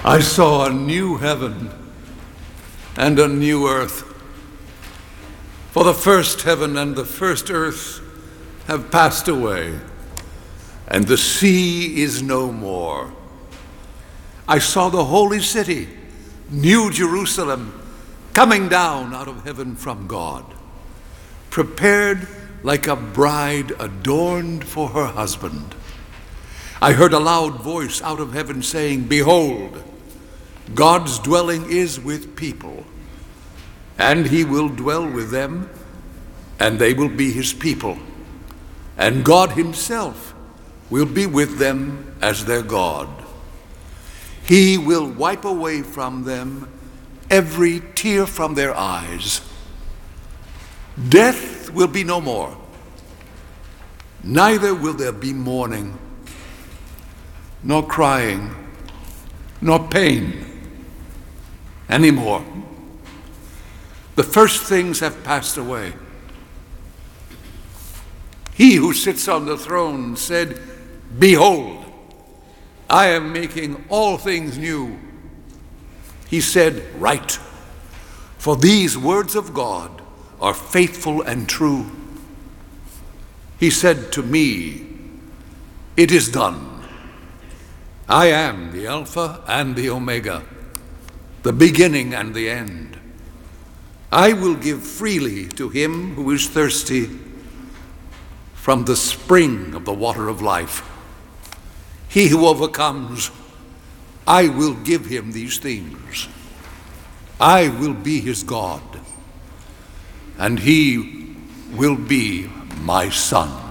I saw a new heaven and a new earth. For the first heaven and the first earth have passed away, and the sea is no more. I saw the holy city, New Jerusalem, coming down out of heaven from God, prepared like a bride adorned for her husband. I heard a loud voice out of heaven saying, "Behold, God's dwelling is with people, and he will dwell with them, and they will be his people, and God himself will be with them as their God. He will wipe away from them every tear from their eyes. Death will be no more, neither will there be mourning, nor crying, nor pain anymore. The first things have passed away." He who sits on the throne said, "Behold, I am making all things new." He said, "Write, for these words of God are faithful and true." He said to me, "It is done. I am the Alpha and the Omega, the beginning and the end. I will give freely to him who is thirsty from the spring of the water of life. He who overcomes, I will give him these things. I will be his God, and he will be my son."